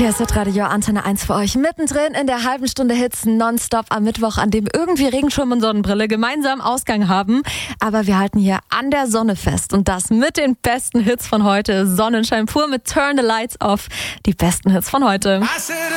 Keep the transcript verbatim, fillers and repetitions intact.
Hier ist das Radio Antenne eins für euch. Mittendrin in der halben Stunde Hits nonstop am Mittwoch, an dem irgendwie Regenschirm und Sonnenbrille gemeinsam Ausgang haben. Aber wir halten hier an der Sonne fest. Und das mit den besten Hits von heute. Sonnenschein pur mit Turn the Lights Off. Die besten Hits von heute.